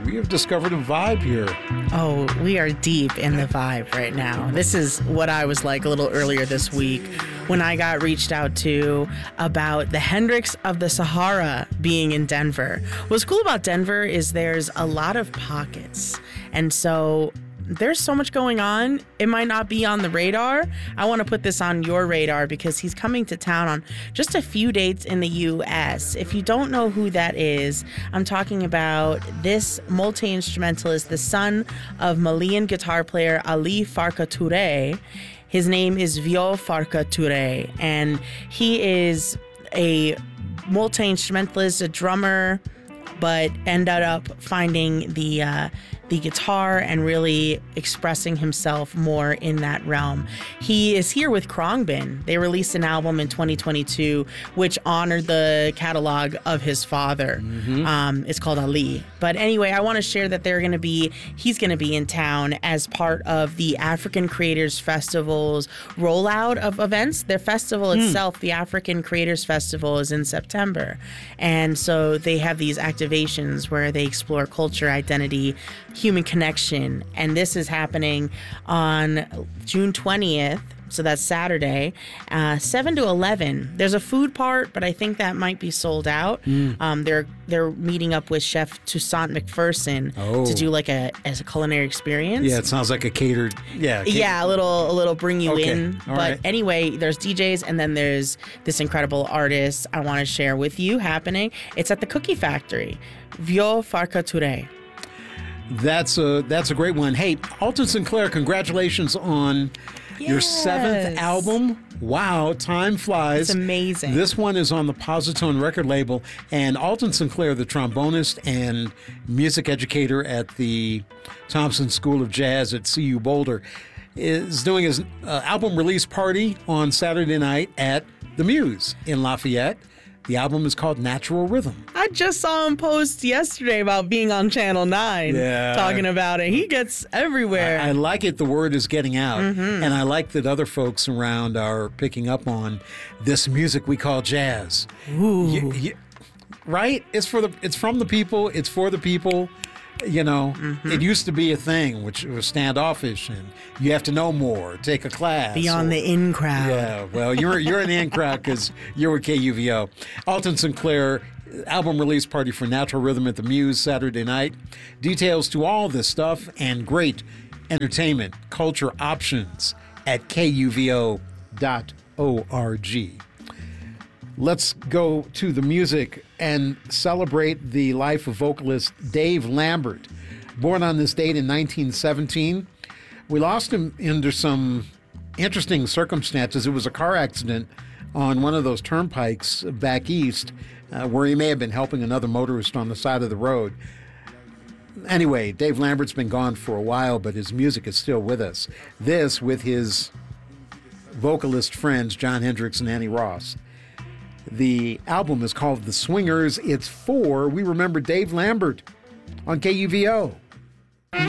We have discovered a vibe here. Oh, we are deep in the vibe right now. This is what I was like a little earlier this week when I got reached out to about the Hendrix of the Sahara being in Denver. What's cool about Denver is there's a lot of pockets. And so there's so much going on. It might not be on the radar. I want to put this on your radar because he's coming to town on just a few dates in the U.S. If you don't know who that is, I'm talking about this multi-instrumentalist, the son of Malian guitar player Ali Farka Touré. His name is Vio Farka Touré, and he is a multi-instrumentalist, a drummer, but ended up finding the guitar and really expressing himself more in that realm. He is here with Khruangbin. They released an album in 2022 which honored the catalog of his father. It's called Ali. But anyway, I want to share that he's going to be in town as part of the African Creators Festival's rollout of events. Their festival itself, the African Creators Festival, is in September. And so they have these activations where they explore culture, identity, human connection, and this is happening on June 20th, so that's Saturday, 7 to 11. There's a food part, but I think that might be sold out. They're meeting up with Chef Toussaint McPherson to do as a culinary experience. Yeah, it sounds like a catered. Yeah, a little bring you in. All but right. Anyway, there's DJs, and then there's this incredible artist I want to share with you happening. It's at the Cookie Factory, Vio Farka Touré. That's a great one. Hey, Alton Sinclair, congratulations on your 7th album. Wow, time flies. It's amazing. This one is on the Positone record label, and Alton Sinclair, the trombonist and music educator at the Thompson School of Jazz at CU Boulder, is doing his album release party on Saturday night at the Muse in Lafayette. The album is called Natural Rhythm. I just saw him post yesterday about being on Channel 9, talking about it. He gets everywhere. I like it. The word is getting out. And I like that other folks around are picking up on this music we call jazz. Ooh. Right? It's from the people. It's for the people. You know, it used to be a thing, which was standoffish, and you have to know more, take a class. Beyond the in crowd. Yeah, well, you're an in crowd because you're with KUVO. Alton Sinclair, album release party for Natural Rhythm at the Muse Saturday night. Details to all this stuff and great entertainment, culture options at KUVO.org. Let's go to the music and celebrate the life of vocalist Dave Lambert. Born on this date in 1917. We lost him under some interesting circumstances. It was a car accident on one of those turnpikes back east where he may have been helping another motorist on the side of the road. Anyway, Dave Lambert's been gone for a while, but his music is still with us. This with his vocalist friends, Jon Hendricks and Annie Ross. The album is called The Swingers. It's for We Remember Dave Lambert on KUVO.